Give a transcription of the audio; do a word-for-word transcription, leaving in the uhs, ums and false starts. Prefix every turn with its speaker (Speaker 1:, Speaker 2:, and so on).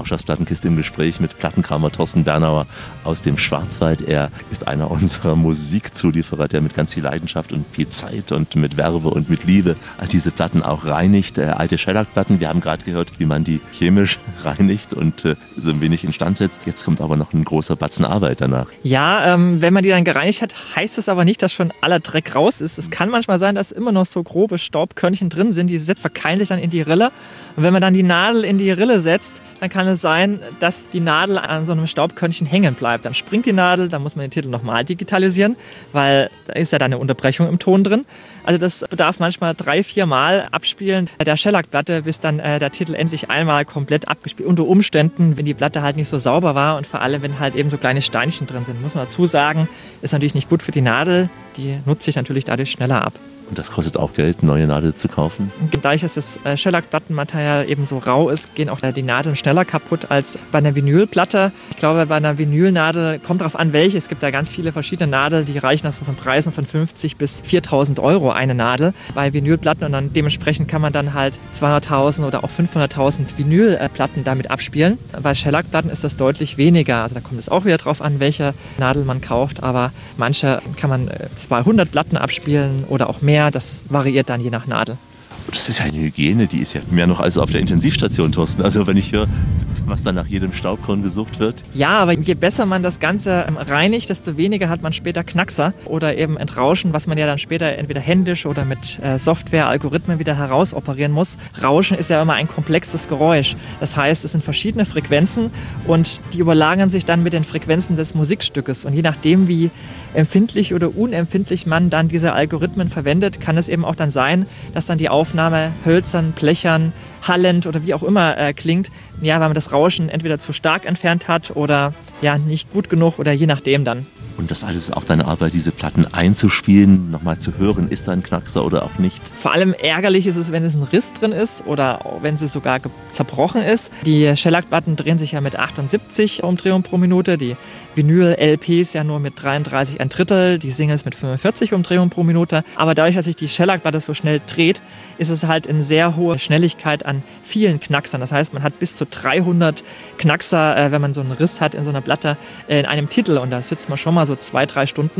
Speaker 1: Lauschers Plattenkiste im Gespräch mit Plattenkramer Thorsten Bernauer aus dem Schwarzwald. Er ist einer unserer Musikzulieferer, der mit ganz viel Leidenschaft und viel Zeit und mit Werbe und mit Liebe all diese Platten auch reinigt. Äh, alte Shellac-Platten, wir haben gerade gehört, wie man die chemisch reinigt und äh, so ein wenig instand setzt. Jetzt kommt aber noch ein großer Batzen Arbeit danach.
Speaker 2: Ja, ähm, wenn man die dann gereinigt hat, heißt es aber nicht, dass schon aller Dreck raus ist. Es kann manchmal sein, dass immer noch so grobe Staubkörnchen drin sind. Die verkeilen sich dann in die Rille. Und wenn man dann die Nadel in die Rille setzt, dann kann es sein, dass die Nadel an so einem Staubkörnchen hängen bleibt. Dann springt die Nadel, dann muss man den Titel nochmal digitalisieren, weil da ist ja dann eine Unterbrechung im Ton drin. Also das bedarf manchmal drei, vier Mal abspielen der Shellac-Platte, bis dann äh, der Titel endlich einmal komplett abgespielt. Unter Umständen, wenn die Platte halt nicht so sauber war und vor allem, wenn halt eben so kleine Steinchen drin sind, muss man dazu sagen, ist natürlich nicht gut für die Nadel. Die nutzt sich natürlich dadurch schneller ab.
Speaker 1: Und das kostet auch Geld, neue Nadel zu kaufen?
Speaker 2: Dadurch, dass das Shellac-Plattenmaterial eben so rau ist, gehen auch die Nadeln schneller kaputt als bei einer Vinylplatte. Ich glaube, bei einer Vinylnadel kommt darauf an, welche. Es gibt da ganz viele verschiedene Nadeln, die reichen also von Preisen von fünfzig bis viertausend Euro eine Nadel bei Vinylplatten. Und dann dementsprechend kann man dann halt zweihunderttausend oder auch fünfhunderttausend Vinylplatten damit abspielen. Bei Shellac-Platten ist das deutlich weniger. Also da kommt es auch wieder drauf an, welche Nadel man kauft. Aber manche kann man zweihundert Platten abspielen oder auch mehr. Das variiert dann je nach Nadel.
Speaker 1: Das ist ja eine Hygiene, die ist ja mehr noch als auf der Intensivstation, Thorsten. Also wenn ich höre, was dann nach jedem Staubkorn gesucht wird.
Speaker 2: Ja, aber je besser man das Ganze reinigt, desto weniger hat man später Knackser oder eben Entrauschen, was man ja dann später entweder händisch oder mit Software, Algorithmen wieder herausoperieren muss. Rauschen ist ja immer ein komplexes Geräusch. Das heißt, es sind verschiedene Frequenzen und die überlagern sich dann mit den Frequenzen des Musikstückes. Und je nachdem, wie empfindlich oder unempfindlich man dann diese Algorithmen verwendet, kann es eben auch dann sein, dass dann die Aufnahme hölzern, blechern, hallend oder wie auch immer äh, klingt, ja, weil man das Rauschen entweder zu stark entfernt hat oder ja, nicht gut genug oder je nachdem dann.
Speaker 1: Und das alles ist auch deine Arbeit, diese Platten einzuspielen, nochmal zu hören, ist da ein Knackser oder auch nicht?
Speaker 2: Vor allem ärgerlich ist es, wenn es ein Riss drin ist oder wenn sie sogar zerbrochen ist. Die Shellac-Platten drehen sich ja mit achtundsiebzig Umdrehungen pro Minute, die Vinyl-L Ps ja nur mit dreiunddreißig ein Drittel, die Singles mit fünfundvierzig Umdrehungen pro Minute. Aber dadurch, dass sich die Shellac-Platte so schnell dreht, ist es halt in sehr hoher Schnelligkeit an vielen Knacksern. Das heißt, man hat bis zu dreihundert Knackser, wenn man so einen Riss hat in so einer Platte, in einem Titel. Und da sitzt man schon mal so zwei, drei Stunden